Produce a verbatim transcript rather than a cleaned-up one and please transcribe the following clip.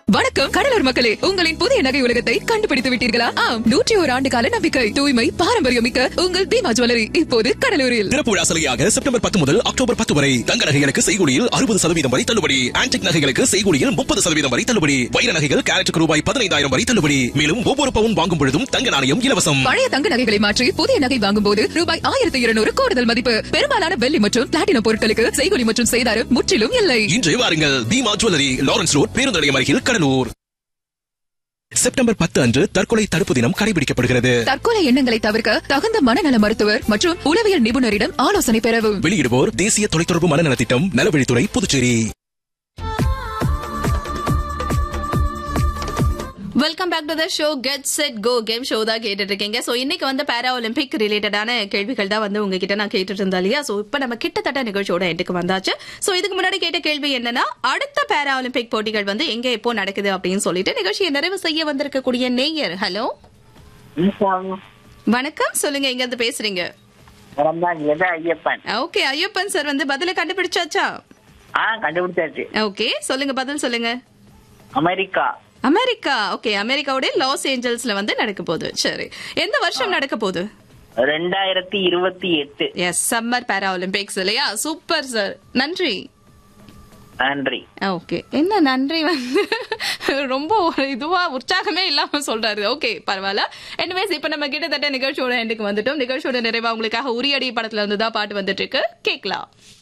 வணக்கம் கடலூர் மக்களே, உங்களின் புதிய நகை உலகத்தை கண்டுபிடித்து விட்டீர்களா? ஆம், நூற்றி ஒரு ஆண்டு கால நம்பிக்கை, தூய்மை, பாரம்பரியம் மிக்க உங்கள் தீமா ஜுவல்லரி இப்போது கடலூரில். திறப்பு விழா சலுகையாக செப்டம்பர் பத்து முதல் அக்டோபர் பத்து வரை தங்க நகைகளுக்கு செய்கூலியில் அறுபது சதவீதம் வரை தள்ளுபடி. ஆன்டிக் நகைகளுக்கு செய்கூலியில் முப்பது சதவீதம் வரை தள்ளுபடி. வைர நகைகள் கேரட்டுக்கு ரூபாய் பதினைந்தாயிரம் வரை தள்ளுபடி. மேலும் ஒவ்வொரு பவுன் வாங்கும் பொழுதும் தங்க நாணயம் இலவசம். பழைய தங்க நகைகளை மாற்றி புதிய நகை வாங்கும் போது ரூபாய் ஆயிரத்தி இருநூறு கூடுதல் மதிப்பு. பெரும்பாலான வெள்ளி மற்றும் பிளாட்டினம் பொருட்களுக்கு செய்கூலி மற்றும் செய்தாரம் முற்றிலும் இல்லை. இன்று வாருங்கள், தீமா ஜுவல்லரி, லாரன்ஸ் ரோட், பேருந்து நிலையம் அருகில், கடலூர். செப்டம்பர் பத்து அன்று தற்கொலை தடுப்பு தினம் கடைபிடிக்கப்படுகிறது. தற்கொலை எண்ணங்களை தவிர்க்க தகுந்த மனநல மருத்துவர் மற்றும் உளவியல் நிபுணரிடம் ஆலோசனை பெறவும். வெளியிடுவோர் தேசிய தொலைத்தொடர்பு மனநல திட்டம், நலவழித்துறை, Puducherry. Welcome back to the show get set go game show தான் கேட்டுட்டு இருக்கீங்க. சோ இன்னைக்கு வந்து பாரா ஒலிம்பிக் ரிலேட்டடான கேள்விகள் தான் வந்து உங்ககிட்ட நான் கேட்டுட்டு இருந்தா இல்லையா? சோ இப்ப நம்ம கிட்டத்தட்ட நிகழ்ச்சியோட எண்டுக்கு வந்தாச்சு. சோ இதுக்கு முன்னாடி கேட்ட கேள்வி என்னன்னா, அடுத்த பாரா ஒலிம்பிக் போட்டிகள் வந்து எங்க எப்போ நடக்குது அப்படின்னு சொல்லிட்டு நிகழ்ச்சியை நிறைவு செய்ய வந்திருக்கக்கூடிய நேயர். ஹலோ, வணக்கம், சொல்லுங்க, எங்க இருந்து பேசுறீங்க? ஐயப்பன். ஓகே, ஐயப்பன் சார் வந்து பதில கண்டுபிடிச்சாச்சா? கண்டுபிடிச்சாச்சு. ஓகே, சொல்லுங்க, பதில் சொல்லுங்க. அமெரிக்கா. அமெரிக்கா. ஓகே, அமெரிக்காவுடைய லாஸ் ஏஞ்சல்ஸ்ல வந்து நடக்க போகுது. சரி, எந்த வருஷம் நடக்க போகுது? ரெண்டாயிரத்தி இருபத்தி எட்டு. எஸ், சம்மர் பாரா ஒலிம்பிக்ஸ் இல்லையா? சூப்பர் சார், நன்றி. நன்றி. ஓகே, என்ன நன்றி வந்து ரொம்ப ஒரு இதுவா உற்சாகமே இல்லாம சொல்றாரு. ஓகே, பரவாயில்ல. எனிவேஸ், இப்ப நம்ம கிட்டத்தட்ட நிகழ்ச்சியோட எண்டுக்கு வந்துட்டோம். நிகழ்ச்சியோட நிறைவா உங்களுக்காக உரியடி படத்துல இருந்து தான் பாட்டு வந்துட்டு இருக்கு, கேட்கலாம்.